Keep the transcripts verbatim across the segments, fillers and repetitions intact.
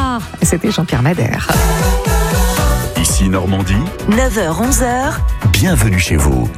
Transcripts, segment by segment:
soir. C'était Jean-Pierre Madère. Ici Normandie, neuf heures onze heures. Bienvenue chez vous.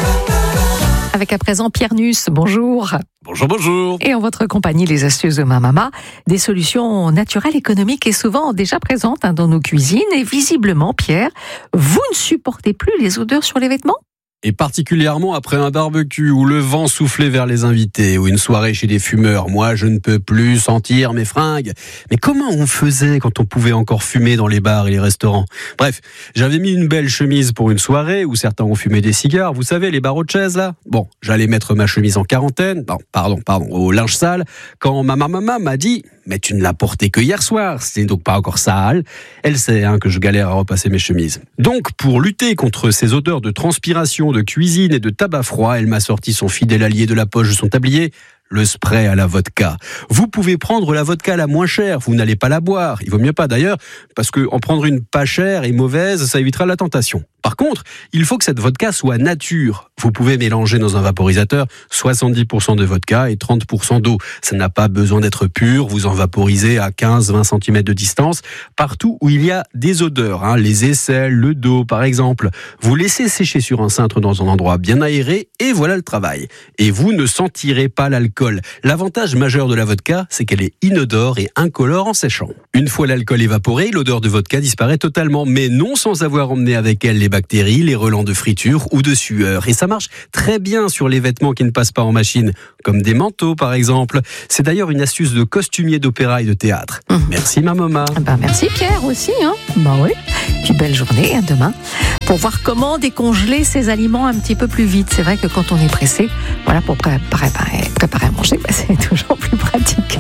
Avec à présent Pierre Nuss, bonjour. Bonjour, bonjour. Et en votre compagnie, les astuces de Mamama, des solutions naturelles, économiques et souvent déjà présentes hein, dans nos cuisines. Et visiblement, Pierre, vous ne supportez plus les odeurs sur les vêtements ? Et particulièrement après un barbecue où le vent soufflait vers les invités ou une soirée chez des fumeurs. Moi, je ne peux plus sentir mes fringues. Mais comment on faisait quand on pouvait encore fumer dans les bars et les restaurants ? Bref, j'avais mis une belle chemise pour une soirée où certains ont fumé des cigares. Vous savez, les barreaux de chaise, là ? Bon, j'allais mettre ma chemise en quarantaine, non, pardon, pardon, au linge sale, quand ma maman m'a dit « Mais tu ne l'as porté que hier soir, c'est donc pas encore sale. » Elle sait hein, que je galère à repasser mes chemises. Donc, pour lutter contre ces odeurs de transpiration, de cuisine et de tabac froid, elle m'a sorti son fidèle allié de la poche de son tablier, le spray à la vodka. Vous pouvez prendre la vodka la moins chère, vous n'allez pas la boire. Il vaut mieux pas d'ailleurs, parce que en prendre une pas chère et mauvaise, ça évitera la tentation. Par contre, il faut que cette vodka soit nature. Vous pouvez mélanger dans un vaporisateur soixante-dix pour cent de vodka et trente pour cent d'eau. Ça n'a pas besoin d'être pur, vous en vaporisez à quinze à vingt centimètres de distance, partout où il y a des odeurs, hein, les aisselles, le dos par exemple. Vous laissez sécher sur un cintre dans un endroit bien aéré et voilà le travail. Et vous ne sentirez pas l'alcool. L'avantage majeur de la vodka, c'est qu'elle est inodore et incolore en séchant. Une fois l'alcool évaporé, l'odeur de vodka disparaît totalement, mais non sans avoir emmené avec elle les bactéries, les relents de friture ou de sueur. Et ça marche très bien sur les vêtements qui ne passent pas en machine, comme des manteaux par exemple. C'est d'ailleurs une astuce de costumier d'opéra et de théâtre. Mmh. Merci ma maman. Ben merci Pierre aussi. Hein. Ben oui. Puis belle journée, à demain, pour voir comment décongeler ces aliments un petit peu plus vite. C'est vrai que quand on est pressé, voilà, pour pré- préparer, préparer à manger, ben c'est toujours plus pratique.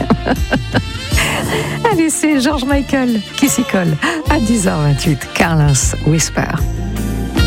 Allez, c'est George Michael qui s'y colle à dix heures vingt-huit. Carlos Whisper.